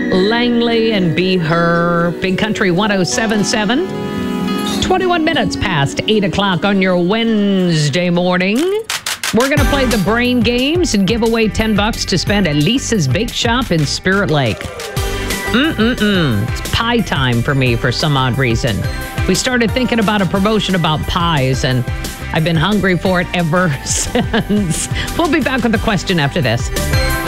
Langley and Be Her. Big Country 107.7. 21 minutes past 8 o'clock on your Wednesday morning. We're going to play the brain games and give away $10 to spend at Lisa's Bake Shop in Spirit Lake. It's pie time for me for some odd reason. We started thinking about a promotion about pies, and I've been hungry for it ever since. We'll be back with the question after this.